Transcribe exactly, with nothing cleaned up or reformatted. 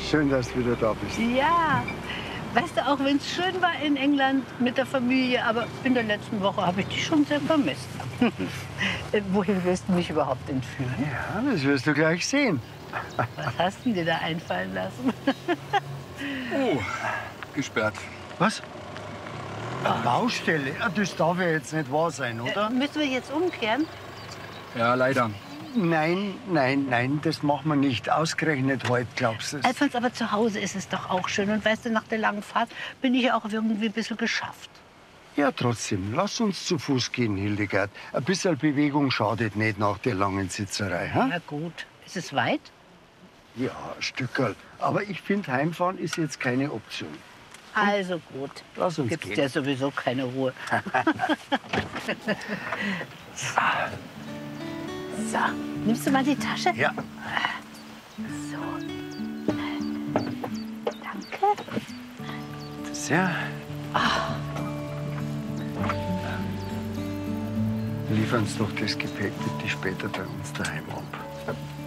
schön, dass du wieder da bist. Ja, weißt du, auch wenn es schön war in England mit der Familie, aber in der letzten Woche habe ich dich schon sehr vermisst. Wohin willst du mich überhaupt entführen? Ja, das wirst du gleich sehen. Was hast du dir da einfallen lassen? Oh, gesperrt. Was? Eine Baustelle? Ja, das darf ja jetzt nicht wahr sein, oder? Äh, müssen wir jetzt umkehren? Ja, leider. Nein, nein, nein, das machen wir nicht. Ausgerechnet heute, glaubst du es? Alfons, aber zu Hause ist es doch auch schön. Und weißt du, nach der langen Fahrt bin ich ja auch irgendwie ein bisschen geschafft. Ja, trotzdem. Lass uns zu Fuß gehen, Hildegard. Ein bisschen Bewegung schadet nicht nach der langen Sitzerei. Ha? Na gut. Ist es weit? Ja, ein Stückerl. Aber ich finde, Heimfahren ist jetzt keine Option. Also gut. Lass uns Gibt's gehen. ja sowieso keine Ruhe. So, nimmst du mal die Tasche? Ja. So. Danke. Sehr. Liefern uns doch das Gepäck bitte später bei uns daheim ab.